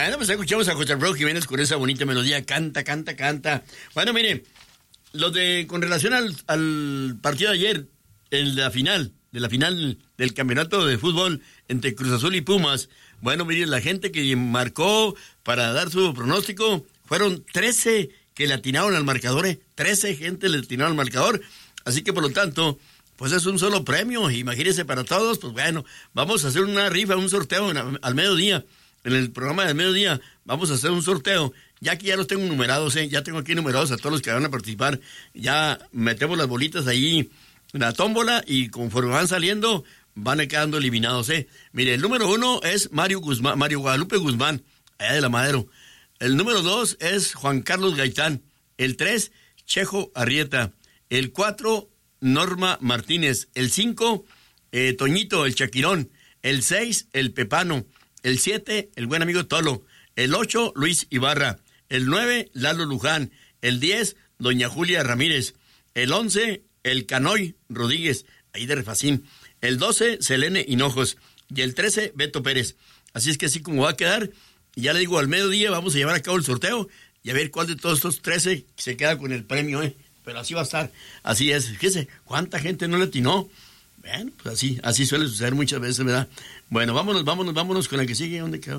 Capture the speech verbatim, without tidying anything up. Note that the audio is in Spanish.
Bueno, pues escuchamos a José Alfredo Jiménez con esa bonita melodía. Canta, canta, canta. Bueno, mire, lo de, con relación al, al partido de ayer, el de la final, de la final del campeonato de fútbol entre Cruz Azul y Pumas. Bueno, mire, la gente que marcó para dar su pronóstico, fueron trece que le atinaron al marcador, ¿eh? trece gente le atinaron al marcador. Así que, por lo tanto, pues es un solo premio. Imagínense para todos, pues bueno, vamos a hacer una rifa, un sorteo en, al mediodía. En el programa del mediodía vamos a hacer un sorteo, ya que ya los tengo numerados, ¿eh? ya tengo aquí numerados a todos los que van a participar, ya metemos las bolitas ahí en la tómbola y conforme van saliendo, van quedando eliminados. ¿eh? Mire, el número uno es Mario Guzmán, Mario Guadalupe Guzmán, allá de La Madero. El número dos es Juan Carlos Gaitán. El tres, Chejo Arrieta. El cuatro, Norma Martínez. El cinco, eh, Toñito, el Chaquirón. El seis, el Pepano. El siete, el buen amigo Tolo. El ocho, Luis Ibarra. El nueve, Lalo Luján. El diez, doña Julia Ramírez. El once, el Canoy Rodríguez, ahí de Refacín. El doce, Selene Hinojos. Y el trece, Beto Pérez. Así es que así como va a quedar, ya le digo, al mediodía vamos a llevar a cabo el sorteo y a ver cuál de todos estos trece se queda con el premio, ¿eh? Pero así va a estar. Así es. Fíjese, ¿cuánta gente no le atinó? Bueno, pues así, así suele suceder muchas veces, ¿verdad? Bueno, vámonos, vámonos, vámonos con la que sigue. ¿Dónde quedó?